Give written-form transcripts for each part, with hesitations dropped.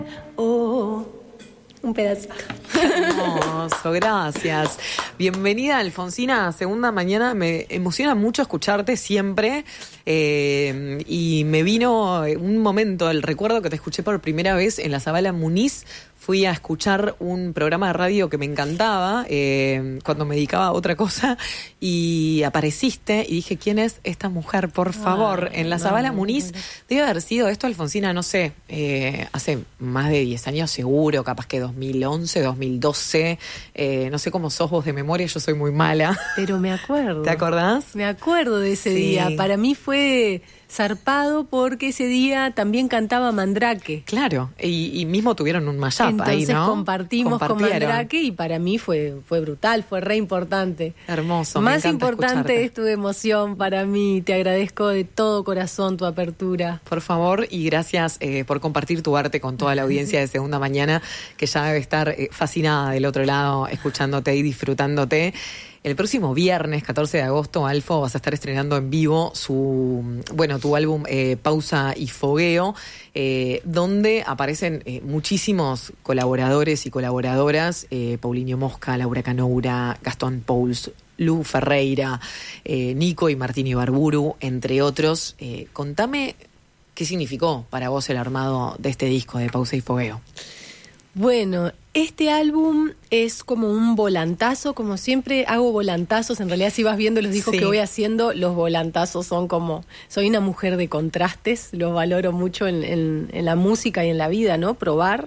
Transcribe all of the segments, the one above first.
Oh, un pedazo. Hermoso, gracias. Bienvenida, Alfonsina, segunda mañana. Me emociona mucho escucharte siempre. Y me vino un momento, el recuerdo que te escuché por primera vez en la Zabala Muniz. Fui a escuchar un programa de radio que me encantaba cuando me dedicaba a otra cosa y apareciste y dije, ¿quién es esta mujer? Por favor, en la Zabala Muniz. Debe haber sido esto, Alfonsina, no sé, hace más de 10 años seguro, capaz que 2011, 2012. No sé cómo sos vos de memoria, yo soy muy mala. Pero me acuerdo. ¿Te acordás? Me acuerdo de ese día. Para mí fue zarpado porque ese día también cantaba Mandrake. Claro, y mismo tuvieron un mashup ahí, ¿no? Entonces compartimos con Mandrake y para mí fue brutal, fue re importante. Hermoso, Más me encanta importante escucharte. es tu emoción para mí. Te agradezco de todo corazón tu apertura. Por favor, y gracias por compartir tu arte con toda la audiencia de Segunda Mañana, que ya debe estar fascinada del otro lado, escuchándote y disfrutándote. El próximo viernes, 14 de agosto, Alfo, vas a estar estrenando en vivo tu álbum Pausa y Fogueo, donde aparecen muchísimos colaboradores y colaboradoras, Paulinho Mosca, Laura Canoura, Gastón Pauls, Lu Ferreira, Nico y Martín Ibarburu, entre otros. Contame qué significó para vos el armado de este disco de Pausa y Fogueo. Bueno, este álbum es como un volantazo, como siempre hago volantazos. En realidad, si vas viendo los discos que voy haciendo, los volantazos son como... Soy una mujer de contrastes, los valoro mucho en la música y en la vida, ¿no? Probar.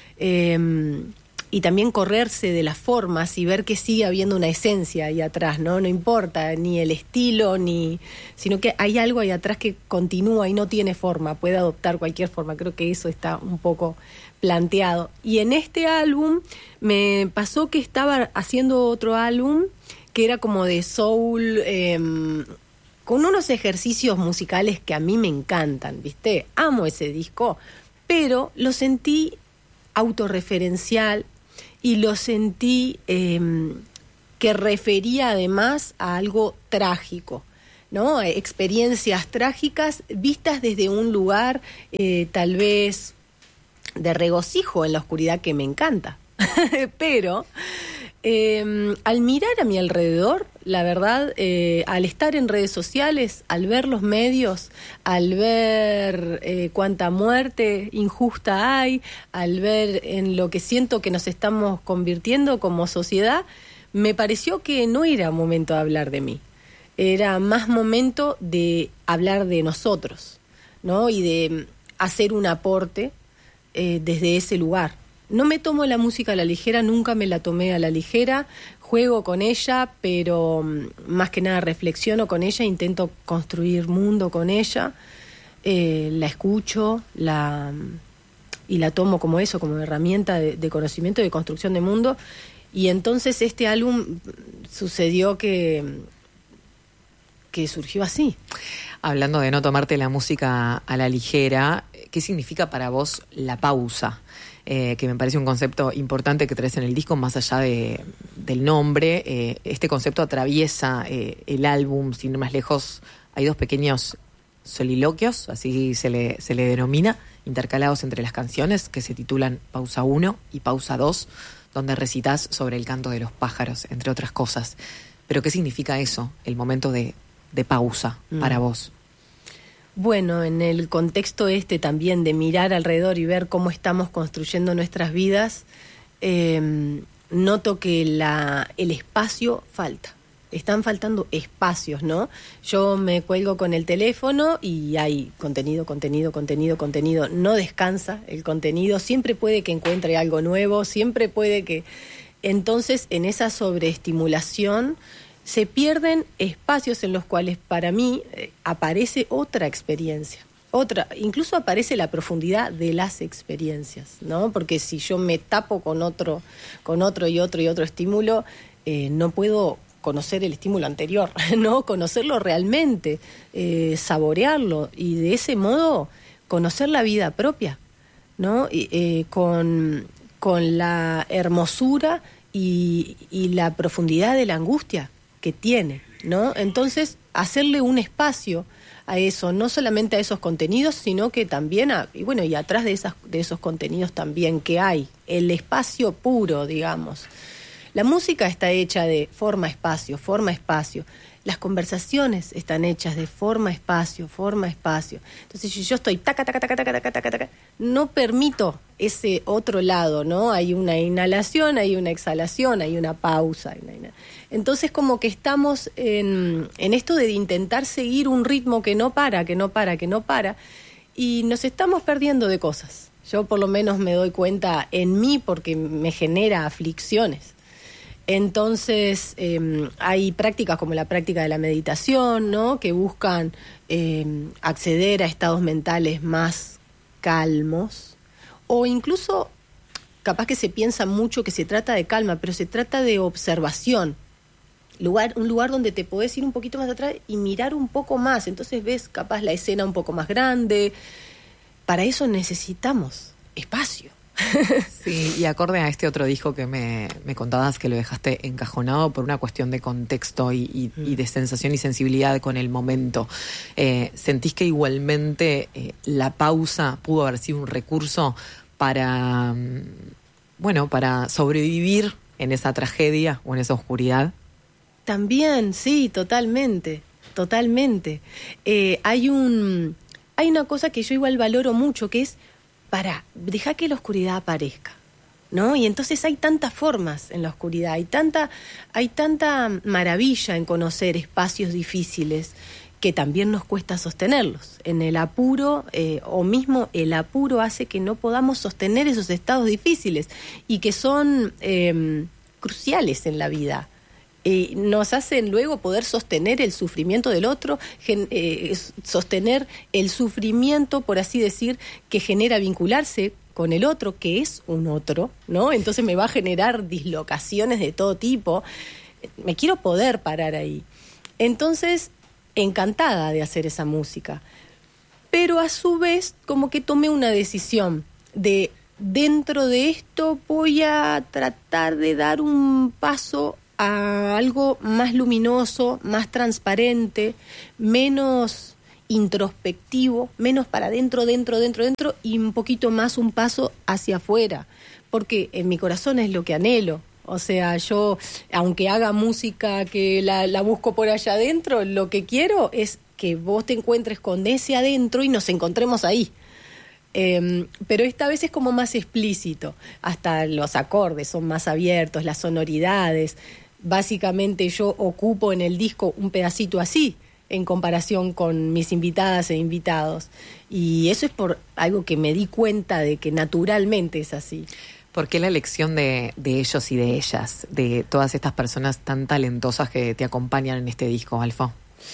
Y también correrse de las formas y ver que sigue habiendo una esencia ahí atrás, ¿no? No importa ni el estilo, sino que hay algo ahí atrás que continúa y no tiene forma, puede adoptar cualquier forma. Creo que eso está un poco planteado. Y en este álbum me pasó que estaba haciendo otro álbum que era como de soul, con unos ejercicios musicales que a mí me encantan, ¿viste? Amo ese disco, pero lo sentí autorreferencial y lo sentí que refería además a algo trágico, ¿no? Experiencias trágicas vistas desde un lugar tal vez de regocijo en la oscuridad, que me encanta. Pero al mirar a mi alrededor, la verdad, al estar en redes sociales, al ver los medios, al ver cuánta muerte injusta hay, al ver en lo que siento que nos estamos convirtiendo como sociedad, me pareció que no era momento de hablar de mí. Era más momento de hablar de nosotros, ¿no? Y de hacer un aporte desde ese lugar. No me tomo la música a la ligera, nunca me la tomé a la ligera, juego con ella, pero más que nada reflexiono con ella, intento construir mundo con ella, la escucho y la tomo como eso, como herramienta de conocimiento y de construcción de mundo. Y entonces este álbum sucedió que surgió así. Hablando de no tomarte la música a la ligera, ¿qué significa para vos la pausa? Que me parece un concepto importante que traes en el disco, más allá del nombre. Este concepto atraviesa el álbum, sin ir más lejos. Hay dos pequeños soliloquios, así se le denomina, intercalados entre las canciones, que se titulan Pausa 1 y Pausa 2, donde recitas sobre el canto de los pájaros, entre otras cosas. Pero ¿qué significa eso, el momento de pausa para vos? Bueno, en el contexto también de mirar alrededor y ver cómo estamos construyendo nuestras vidas, noto que el espacio falta. Están faltando espacios, ¿no? Yo me cuelgo con el teléfono y hay contenido. No descansa el contenido. Siempre puede que encuentre algo nuevo, siempre puede que... Entonces, en esa sobreestimulación se pierden espacios en los cuales para mí aparece otra experiencia, incluso aparece la profundidad de las experiencias, ¿no? Porque si yo me tapo con otro y otro estímulo, no puedo conocer el estímulo anterior, ¿no? Conocerlo realmente, saborearlo y de ese modo conocer la vida propia, ¿no? Con la hermosura y la profundidad de la angustia que tiene, ¿no? Entonces, hacerle un espacio eso, no solamente a esos contenidos, sino que también y atrás de esos contenidos también que hay, el espacio puro, digamos. La música está hecha de forma-espacio, forma-espacio. Las conversaciones están hechas de forma-espacio, forma-espacio. Entonces, si yo estoy taca, taca, taca, taca, taca, taca, taca, no permito ese otro lado, ¿no? Hay una inhalación, hay una exhalación, hay una pausa. Entonces, como que estamos en esto de intentar seguir un ritmo que no para, y nos estamos perdiendo de cosas. Yo por lo menos me doy cuenta en mí porque me genera aflicciones. Entonces, hay prácticas como la práctica de la meditación, ¿no? Que buscan acceder a estados mentales más calmos, o incluso, capaz que se piensa mucho que se trata de calma, pero se trata de observación. Un lugar donde te podés ir un poquito más atrás y mirar un poco más. Entonces ves capaz la escena un poco más grande. Para eso necesitamos espacio. Sí, y acorde a este otro disco que me contabas que lo dejaste encajonado por una cuestión de contexto y de sensación y sensibilidad con el momento, ¿sentís que igualmente la pausa pudo haber sido un recurso para sobrevivir en esa tragedia o en esa oscuridad? También, sí, totalmente. Hay una cosa que yo igual valoro mucho, que es deja que la oscuridad aparezca, ¿no? Y entonces hay tantas formas en la oscuridad, hay tanta maravilla en conocer espacios difíciles que también nos cuesta sostenerlos. En el apuro, o mismo el apuro hace que no podamos sostener esos estados difíciles y que son cruciales en la vida. Nos hacen luego poder sostener el sufrimiento del otro, sostener el sufrimiento, por así decir, que genera vincularse con el otro, que es un otro, ¿no? Entonces me va a generar dislocaciones de todo tipo. Me quiero poder parar ahí. Entonces, encantada de hacer esa música. Pero a su vez, como que tomé una decisión de, dentro de esto, voy a tratar de dar un paso a algo más luminoso, más transparente, menos introspectivo, menos para adentro, dentro, y un poquito más un paso hacia afuera, porque en mi corazón es lo que anhelo. O sea, yo, aunque haga música que la busco por allá adentro, lo que quiero es que vos te encuentres con ese adentro y nos encontremos ahí. Pero esta vez es como más explícito, hasta los acordes son más abiertos, las sonoridades. Básicamente yo ocupo en el disco un pedacito así, en comparación con mis invitadas e invitados. Y eso es por algo que me di cuenta de que naturalmente es así. ¿Por qué la elección de ellos y de ellas, de todas estas personas tan talentosas que te acompañan en este disco, Alfo?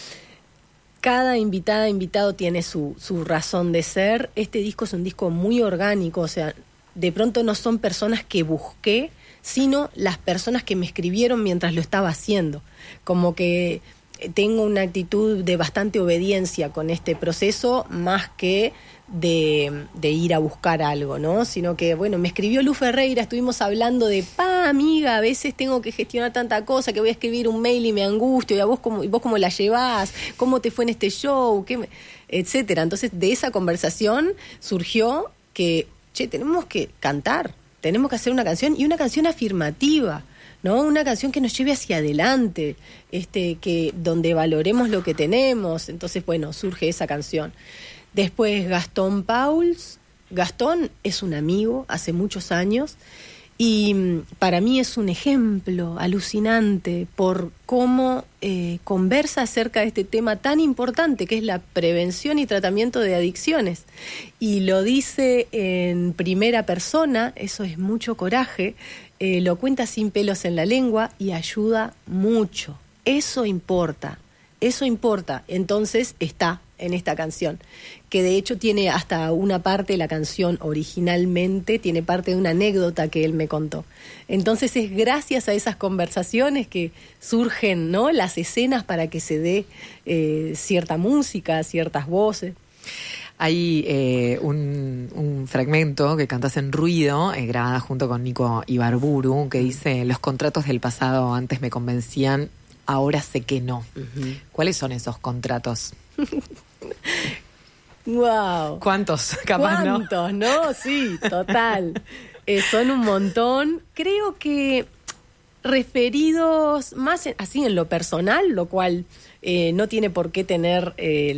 Cada invitada, invitado tiene su razón de ser. Este disco es un disco muy orgánico, o sea, de pronto no son personas que busqué, sino las personas que me escribieron mientras lo estaba haciendo. Como que tengo una actitud de bastante obediencia con este proceso, más que de ir a buscar algo, ¿no? Sino que, bueno, me escribió Lu Ferreira, estuvimos hablando de, amiga, a veces tengo que gestionar tanta cosa, que voy a escribir un mail y me angustio, y vos cómo la llevás, cómo te fue en este show, etcétera. Entonces, de esa conversación surgió que, tenemos que cantar, tenemos que hacer una canción, y una canción afirmativa, ¿no? Una canción que nos lleve hacia adelante, que donde valoremos lo que tenemos. Entonces, bueno, surge esa canción. Después Gastón Pauls. Gastón es un amigo hace muchos años y para mí es un ejemplo alucinante por cómo conversa acerca de este tema tan importante que es la prevención y tratamiento de adicciones. Y lo dice en primera persona, eso es mucho coraje, lo cuenta sin pelos en la lengua y ayuda mucho. Eso importa. Entonces está en esta canción, que de hecho tiene hasta una parte, la canción originalmente tiene parte de una anécdota que él me contó. Entonces es gracias a esas conversaciones que surgen, ¿no?, las escenas para que se dé cierta música, ciertas voces. Hay un fragmento que cantas en Ruido, grabada junto con Nico Ibarburu, que dice: los contratos del pasado antes me convencían, ahora sé que no. Uh-huh. ¿Cuáles son esos contratos? Wow. ¿Cuántos? Capaz, ¿Cuántos? ¿No? Sí, total. Son un montón. Creo que referidos más así en lo personal, lo cual no tiene por qué tener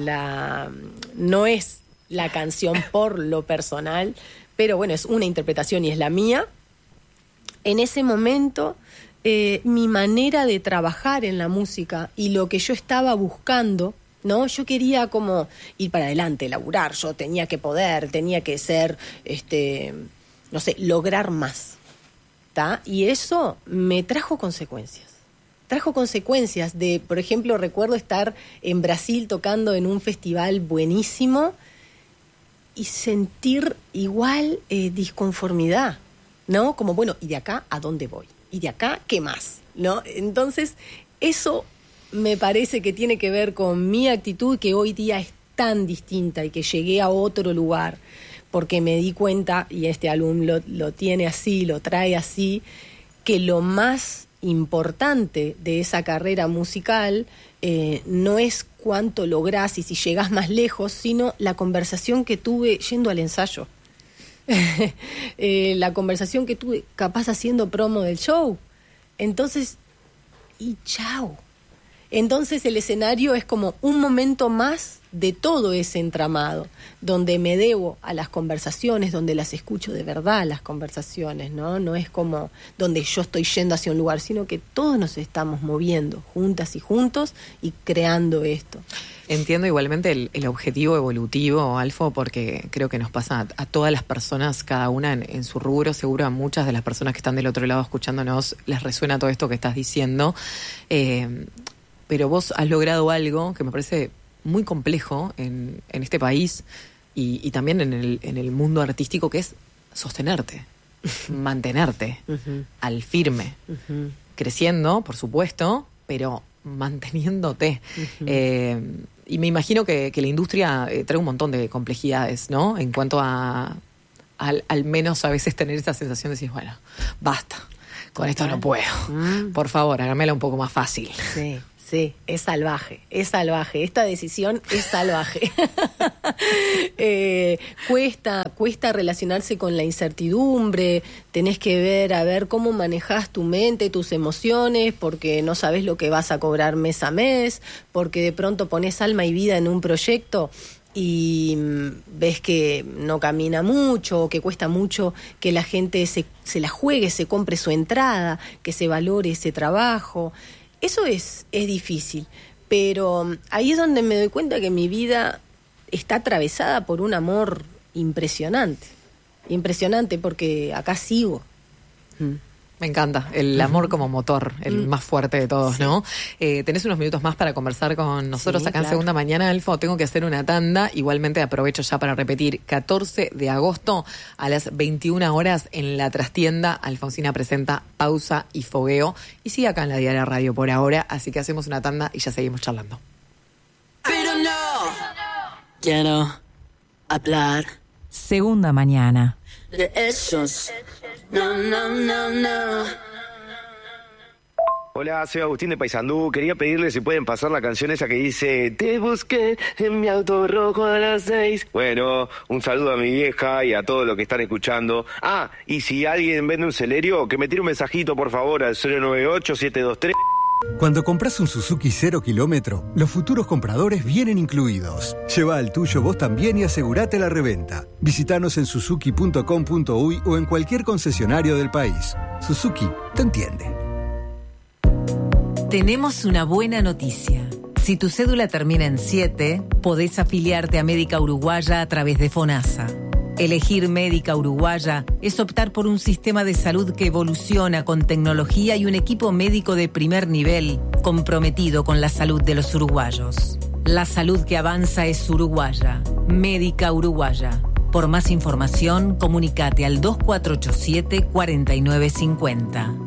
no es la canción por lo personal, pero bueno, es una interpretación y es la mía. En ese momento, mi manera de trabajar en la música y lo que yo estaba buscando, ¿no? Yo quería como ir para adelante, laburar, yo tenía que poder, tenía que ser, no sé, lograr más, ¿tá? Y eso me trajo consecuencias. Trajo consecuencias de, por ejemplo, recuerdo estar en Brasil tocando en un festival buenísimo y sentir igual disconformidad, ¿no? Como, bueno, ¿y de acá a dónde voy? ¿Y de acá qué más? ¿No? Entonces, eso me parece que tiene que ver con mi actitud, que hoy día es tan distinta y que llegué a otro lugar, porque me di cuenta, y este álbum lo tiene así, lo trae así, que lo más importante de esa carrera musical no es cuánto lográs y si llegás más lejos, sino la conversación que tuve yendo al ensayo. La conversación que tuve capaz haciendo promo del show. Entonces, y chao. Entonces el escenario es como un momento más de todo ese entramado, donde me debo a las conversaciones, donde las escucho de verdad las conversaciones, ¿no? No es como donde yo estoy yendo hacia un lugar, sino que todos nos estamos moviendo juntas y juntos y creando esto. Entiendo igualmente el objetivo evolutivo, Alfo, porque creo que nos pasa a todas las personas, cada una en su rubro. Seguro a muchas de las personas que están del otro lado escuchándonos les resuena todo esto que estás diciendo. Pero vos has logrado algo que me parece muy complejo en este país y también en el mundo artístico, que es sostenerte, mantenerte al firme, creciendo, por supuesto, pero manteniéndote. Y me imagino que la industria trae un montón de complejidades, ¿no? En cuanto al menos a veces tener esa sensación de decir, bueno, basta, con esto no puedo. Por favor, hágamela un poco más fácil. Sí. Sí, es salvaje. Esta decisión es salvaje. Cuesta relacionarse con la incertidumbre, tenés que ver cómo manejás tu mente, tus emociones, porque no sabés lo que vas a cobrar mes a mes, porque de pronto pones alma y vida en un proyecto y ves que no camina mucho, o que cuesta mucho que la gente se la juegue, se compre su entrada, que se valore ese trabajo. Eso es difícil, pero ahí es donde me doy cuenta que mi vida está atravesada por un amor impresionante, porque acá sigo. Me encanta, el amor como motor, el más fuerte de todos, sí. ¿No? Tenés unos minutos más para conversar con nosotros, sí, acá en Segunda Mañana, Alfo. Tengo que hacer una tanda, igualmente aprovecho ya para repetir, 14 de agosto a las 21 horas en La Trastienda, Alfonsina presenta Pausa y Fogueo, y sigue acá en la Diaria Radio por ahora, así que hacemos una tanda y ya seguimos charlando. Pero no quiero hablar Segunda Mañana de esos. No. Hola, soy Agustín de Paysandú. Quería pedirle si pueden pasar la canción esa que dice te busqué en mi auto rojo a las 6. Bueno, un saludo a mi vieja y a todos los que están escuchando. Ah, y si alguien vende un Celerio, que me tire un mensajito por favor al 098-723. Cuando compras un Suzuki 0 kilómetro, los futuros compradores vienen incluidos. Lleva el tuyo vos también y asegurate la reventa. Visítanos en suzuki.com.uy o en cualquier concesionario del país. Suzuki te entiende. Tenemos una buena noticia. Si tu cédula termina en 7, podés afiliarte a Médica Uruguaya a través de FONASA. Elegir Médica Uruguaya es optar por un sistema de salud que evoluciona con tecnología y un equipo médico de primer nivel comprometido con la salud de los uruguayos. La salud que avanza es uruguaya. Médica Uruguaya. Por más información, comunicate al 2487-4950.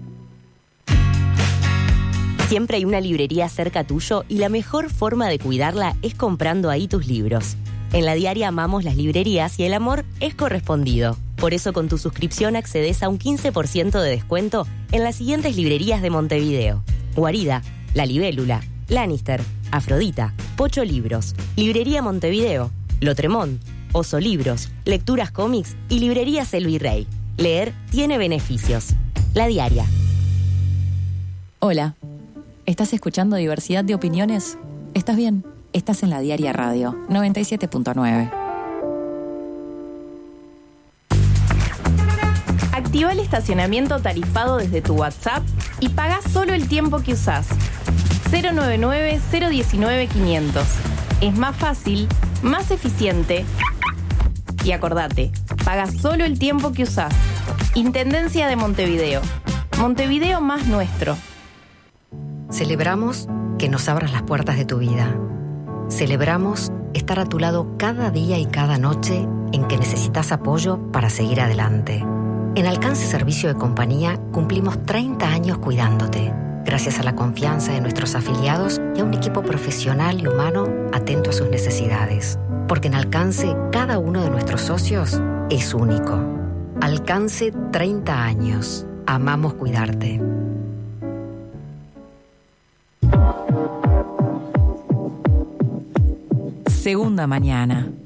Siempre hay una librería cerca tuyo y la mejor forma de cuidarla es comprando ahí tus libros. En La Diaria amamos las librerías y el amor es correspondido. Por eso con tu suscripción accedes a un 15% de descuento en las siguientes librerías de Montevideo: Guarida, La Libélula, Lannister, Afrodita, Pocho Libros, Librería Montevideo, Lotremont, Oso Libros, Lecturas Cómics y Librerías El Virrey. Leer tiene beneficios. La Diaria. Hola, ¿estás escuchando Diversidad de Opiniones? ¿Estás bien? Estás en La Diaria Radio, 97.9. Activa el estacionamiento tarifado desde tu WhatsApp y paga solo el tiempo que usás. 099-019-500. Es más fácil, más eficiente. Y acordate, paga solo el tiempo que usás. Intendencia de Montevideo. Montevideo más nuestro. Celebramos que nos abras las puertas de tu vida. Celebramos estar a tu lado cada día y cada noche en que necesitas apoyo para seguir adelante. En Alcance Servicio de Compañía cumplimos 30 años cuidándote, gracias a la confianza de nuestros afiliados y a un equipo profesional y humano atento a sus necesidades. Porque en Alcance cada uno de nuestros socios es único. Alcance 30 años. Amamos cuidarte. Segunda mañana.